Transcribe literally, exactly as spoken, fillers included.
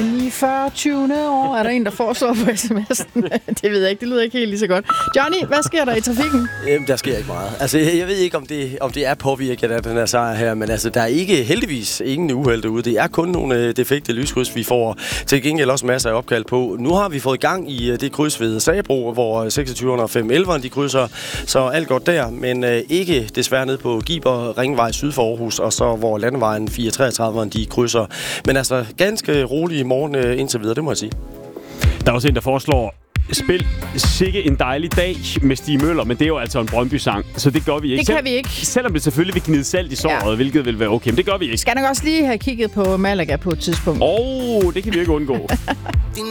Men i fyrre tyve år er der en, der foreslår på sms'en. Det ved jeg ikke, det lyder ikke helt lige så godt. Johnny, hvad sker der i trafikken? Jamen, der sker ikke meget. Altså, jeg, jeg ved ikke, om det, om det er påvirket af den her sejr her, men altså, der er ikke heldigvis ingen uheld derude. Det er kun nogle øh, defekte lyskryds, vi får til gengæld også masser af opkald på. Nu har vi fået gang i øh, det kryds ved Sabro, hvor seksogtyve nul fem elleve de krydser, så alt godt der, men øh, ikke desværre ned på Giber Ringvej syd for Aarhus, og så hvor landevejen fire treogtredive de krydser. Men altså, ganske rolig i morgen øh, indtil videre, det må jeg sige. Der er også en, der foreslår, spil sikke en dejlig dag med Stig Møller, men det er jo altså en Brøndby-sang, så det gør vi ikke. Det kan Sel- vi ikke. Selvom det selvfølgelig vil gnide salt i såret, ja. Hvilket vil være okay, men det gør vi ikke. Skal nok også lige have kigget på Malaga på et tidspunkt. Åh, oh, det kan vi ikke undgå.